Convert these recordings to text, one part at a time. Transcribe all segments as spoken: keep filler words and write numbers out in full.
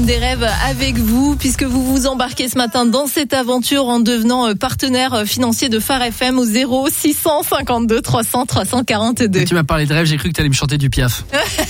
femme des rêves avec vous, puisque vous vous embarquez ce matin dans cette aventure en devenant partenaire financier de Phare F M au zéro six cent cinquante-deux trois cents trois cent quarante-deux. Et tu m'as parlé de rêve, j'ai cru que tu allais me chanter du Piaf.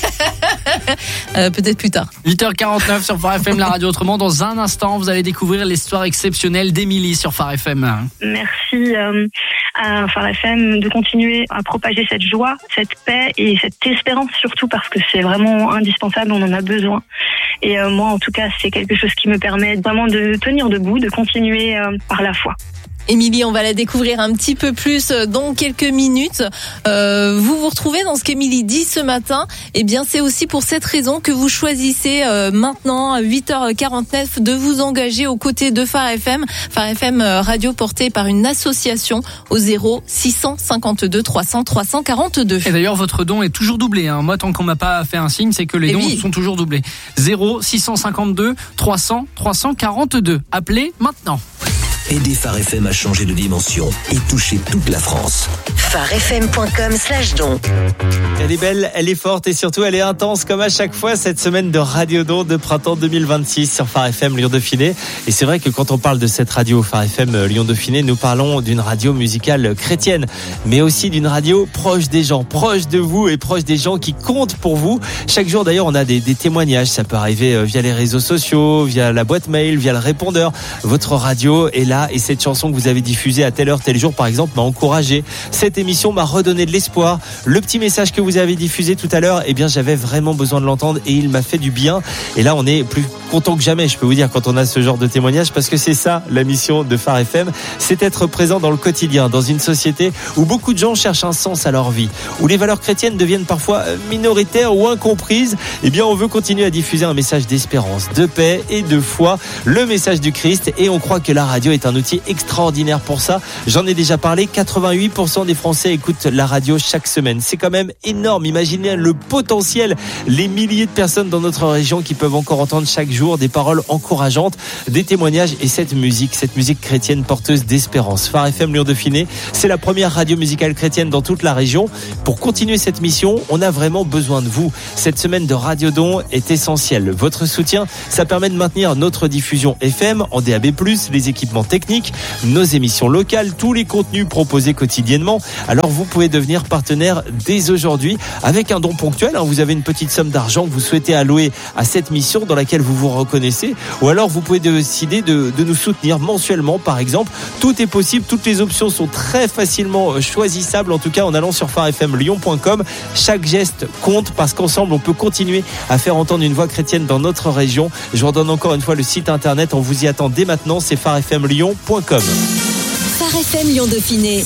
euh, peut-être plus tard. huit heures quarante-neuf sur Phare F M, la radio autrement. Dans un instant, vous allez découvrir l'histoire exceptionnelle d'Émilie sur Phare F M. Merci euh, à Phare F M de continuer à propager cette joie, cette paix et cette espérance surtout, parce que c'est vraiment indispensable, on en a besoin. Et euh, moi, en tout cas, c'est quelque chose qui me permet vraiment de tenir debout, de continuer euh, par la foi. Émilie, on va la découvrir un petit peu plus dans quelques minutes. Euh, vous vous retrouvez dans ce qu'Émilie dit ce matin. Eh bien, c'est aussi pour cette raison que vous choisissez euh, maintenant, à huit heures quarante-neuf, de vous engager aux côtés de Phare F M. Phare F M, radio portée par une association au zéro six cent cinquante-deux trois cents trois cent quarante-deux. Et d'ailleurs, votre don est toujours doublé. Hein. Moi, tant qu'on m'a pas fait un signe, c'est que les Et dons oui. sont toujours doublés. zéro six cent cinquante-deux trois cents trois cent quarante-deux. Appelez maintenant. Aidez Phare F M à changer de dimension et toucher toute la France. pharefm.com slash don. Elle est belle, elle est forte et surtout elle est intense comme à chaque fois cette semaine de Radio Don de printemps deux mille vingt-six sur Phare F M Lyon-Dauphiné. Et c'est vrai que quand on parle de cette radio Phare F M Lyon-Dauphiné, nous parlons d'une radio musicale chrétienne, mais aussi d'une radio proche des gens, proche de vous et proche des gens qui comptent pour vous. Chaque jour d'ailleurs on a des, des témoignages, ça peut arriver via les réseaux sociaux, via la boîte mail, via le répondeur. Votre radio est là et cette chanson que vous avez diffusée à telle heure, tel jour par exemple m'a encouragé. Cette émission m'a redonné de l'espoir. Le petit message que vous avez diffusé tout à l'heure, eh bien j'avais vraiment besoin de l'entendre et il m'a fait du bien. Et là on est plus content que jamais, je peux vous dire, quand on a ce genre de témoignage, parce que c'est ça la mission de Phare F M, c'est être présent dans le quotidien, dans une société où beaucoup de gens cherchent un sens à leur vie, où les valeurs chrétiennes deviennent parfois minoritaires ou incomprises. Eh bien on veut continuer à diffuser un message d'espérance, de paix et de foi, le message du Christ, et on croit que la radio est un outil extraordinaire pour ça. J'en ai déjà parlé, quatre-vingt-huit pour cent des Français écoutent la radio chaque semaine. C'est quand même énorme. Imaginez le potentiel, les milliers de personnes dans notre région qui peuvent encore entendre chaque jour des paroles encourageantes, des témoignages et cette musique, cette musique chrétienne porteuse d'espérance. Phare F M Lyon-Dauphiné, c'est la première radio musicale chrétienne dans toute la région. Pour continuer cette mission, on a vraiment besoin de vous. Cette semaine de Radio Don est essentielle. Votre soutien, ça permet de maintenir notre diffusion F M en D A B plus, les équipements techniques, nos émissions locales, tous les contenus proposés quotidiennement. Alors vous pouvez devenir partenaire dès aujourd'hui avec un don ponctuel. Vous avez une petite somme d'argent que vous souhaitez allouer à cette mission dans laquelle vous vous reconnaissez, ou alors vous pouvez décider de, de nous soutenir mensuellement par exemple. Tout est possible, toutes les options sont très facilement choisissables, en tout cas en allant sur phare f m lyon point com. Chaque geste compte parce qu'ensemble on peut continuer à faire entendre une voix chrétienne dans notre région. Je vous redonne encore une fois le site internet, on vous y attend dès maintenant, c'est phare f m lyon point com. Phare F M Lyon-Dauphiné.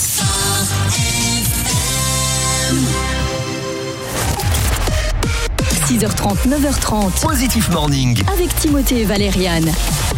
six heures trente, neuf heures trente. Positif Morning. Avec Timothée et Valériane.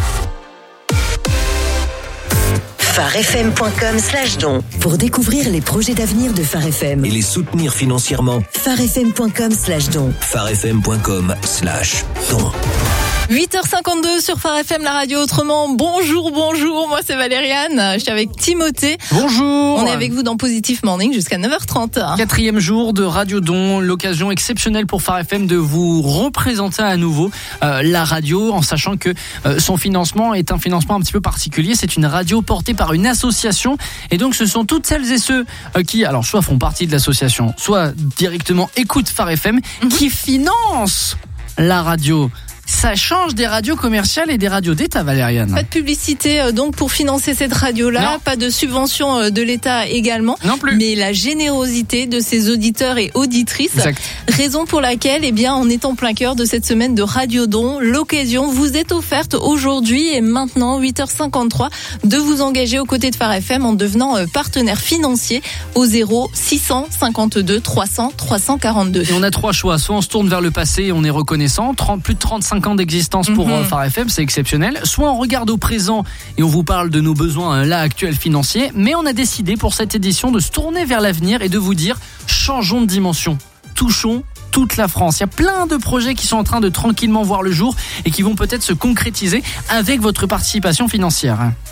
pharefm.com slash don. Pour découvrir les projets d'avenir de Phare F M. Et les soutenir financièrement. pharefm.com slash don. pharefm.com slash don. huit heures cinquante-deux sur Phare F M, la radio autrement. Bonjour, bonjour, moi c'est Valériane, je suis avec Timothée. Bonjour. On est avec vous dans Positif Morning jusqu'à neuf heures trente. Quatrième jour de Radio Don, l'occasion exceptionnelle pour Phare F M de vous représenter à nouveau euh, la radio, en sachant que euh, son financement est un financement un petit peu particulier. C'est une radio portée par une association, et donc ce sont toutes celles et ceux euh, qui, alors soit font partie de l'association, soit directement écoutent Phare F M, mm-hmm. qui financent la radio. Ça change des radios commerciales et des radios d'État, Valériane. Pas de publicité euh, donc pour financer cette radio-là, non. Pas de subvention euh, de l'État également, non plus. Mais la générosité de ses auditeurs et auditrices. Exact. Raison pour laquelle, eh bien, on est en plein cœur de cette semaine de Radio Don. L'occasion vous est offerte aujourd'hui et maintenant, huit heures cinquante-trois, de vous engager aux côtés de Phare F M en devenant euh, partenaire financier au zéro six cent cinquante-deux trois cents trois cent quarante-deux. Et on a trois choix. Soit on se tourne vers le passé et on est reconnaissant. trente, plus de trente-cinq ans d'existence pour mm-hmm. Phare F M, c'est exceptionnel. Soit on regarde au présent et on vous parle de nos besoins là actuels financiers, mais on a décidé pour cette édition de se tourner vers l'avenir et de vous dire changeons de dimension, touchons toute la France. Il y a plein de projets qui sont en train de tranquillement voir le jour et qui vont peut-être se concrétiser avec votre participation financière.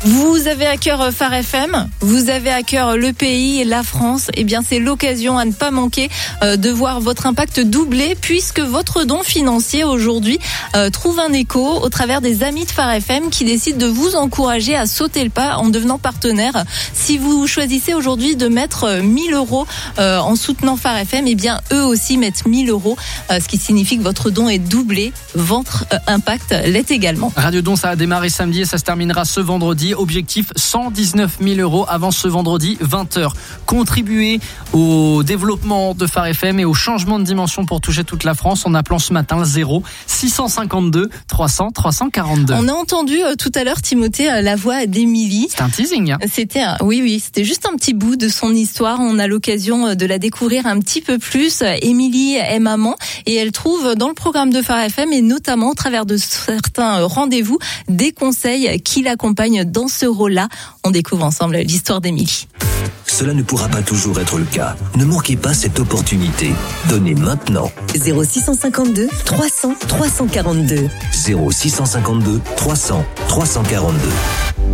Vous avez à cœur Phare F M, vous avez à cœur le pays et la France, eh bien c'est l'occasion à ne pas manquer euh, de voir votre impact doubler puisque votre don financier aujourd'hui euh, trouve un écho au travers des amis de Phare F M qui décident de vous encourager à sauter le pas en devenant partenaire. Si vous choisissez aujourd'hui de mettre mille euros euh, en soutenant Phare F M, eh bien eux aussi mettent mille euros, euh, ce qui signifie que votre don est doublé. Votre euh, impact l'est également. Radio Don, ça a démarré samedi et ça se terminera ce vendredi. Objectif cent dix-neuf mille euros avant ce vendredi vingt heures. Contribuer au développement de Phare F M et au changement de dimension pour toucher toute la France en appelant ce matin le zéro six cent cinquante-deux trois cents trois cent quarante-deux. On a entendu euh, tout à l'heure Timothée euh, la voix d'Émilie. C'est un teasing. Hein. C'était un, oui oui, c'était juste un petit bout de son histoire. On a l'occasion de la découvrir un petit peu plus. Émilie est maman et elle trouve dans le programme de Phare F M et notamment au travers de certains rendez-vous des conseils qui l'accompagnent dans ce rôle-là. On découvre ensemble l'histoire d'Émilie. Cela ne pourra pas toujours être le cas. Ne manquez pas cette opportunité. Donnez maintenant. zéro six cent cinquante-deux trois cents trois cent quarante-deux. zéro six cent cinquante-deux trois cents trois cent quarante-deux.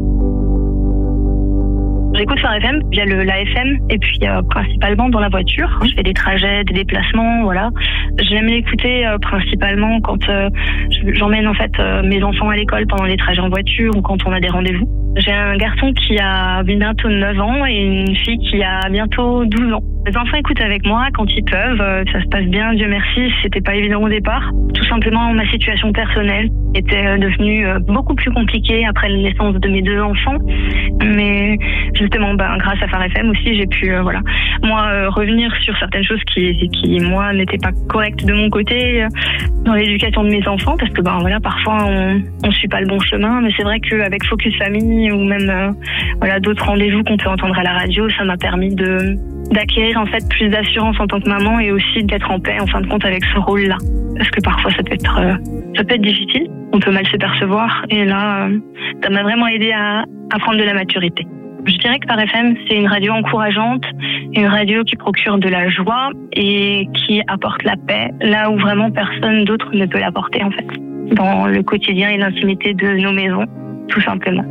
J'écoute Phare F M via le, la F M et puis euh, principalement dans la voiture. Je fais des trajets, des déplacements, voilà. J'aime l'écouter euh, principalement quand euh, j'emmène en fait euh, mes enfants à l'école pendant les trajets en voiture ou quand on a des rendez-vous. J'ai un garçon qui a bientôt neuf ans et une fille qui a bientôt douze ans. Les enfants écoutent avec moi quand ils peuvent, euh, ça se passe bien, Dieu merci, c'était pas évident au départ. Tout simplement, ma situation personnelle était devenue euh, beaucoup plus compliquée après la naissance de mes deux enfants. Mais justement, ben, grâce à Phare F M aussi, j'ai pu, euh, voilà, moi, euh, revenir sur certaines choses qui, qui moi, n'étaient pas correctes de mon côté euh, dans l'éducation de mes enfants, parce que, ben, voilà, parfois, on, on suit pas le bon chemin, mais c'est vrai qu'avec Focus Famille ou même, euh, voilà, d'autres rendez-vous qu'on peut entendre à la radio, ça m'a permis de, d'acquérir, en fait, plus d'assurance en tant que maman et aussi d'être en paix, en fin de compte, avec ce rôle-là. Parce que parfois, ça peut être, euh, ça peut être difficile. On peut mal se percevoir. Et là, euh, ça m'a vraiment aidé à, à prendre de la maturité. Je dirais que Phare F M, c'est une radio encourageante, une radio qui procure de la joie et qui apporte la paix, là où vraiment personne d'autre ne peut l'apporter, en fait, dans le quotidien et l'intimité de nos maisons, tout simplement.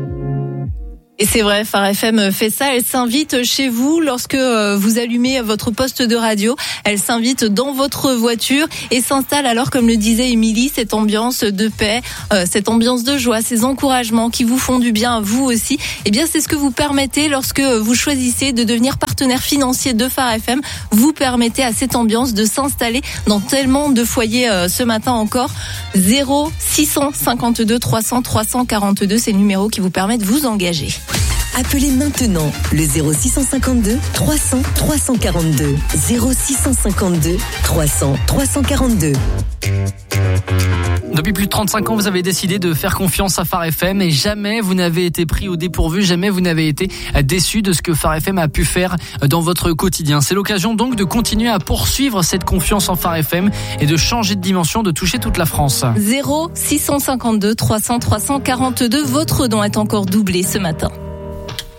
Et c'est vrai, Phare F M fait ça. Elle s'invite chez vous lorsque vous allumez votre poste de radio. Elle s'invite dans votre voiture et s'installe alors, comme le disait Émilie, cette ambiance de paix, euh, cette ambiance de joie, ces encouragements qui vous font du bien à vous aussi. Eh bien, c'est ce que vous permettez lorsque vous choisissez de devenir partenaire financier de Phare F M. Vous permettez à cette ambiance de s'installer dans tellement de foyers euh, ce matin encore. zéro six cent cinquante-deux trois cents trois cent quarante-deux, c'est le numéro qui vous permet de vous engager. Appelez maintenant le zéro six cent cinquante-deux trois cents trois cent quarante-deux. zéro six cent cinquante-deux trois cents trois cent quarante-deux. Depuis plus de trente-cinq ans, vous avez décidé de faire confiance à Phare F M et jamais vous n'avez été pris au dépourvu, jamais vous n'avez été déçu de ce que Phare F M a pu faire dans votre quotidien. C'est l'occasion donc de continuer à poursuivre cette confiance en Phare F M et de changer de dimension, de toucher toute la France. zéro six cent cinquante-deux trois cents trois cent quarante-deux, votre don est encore doublé ce matin.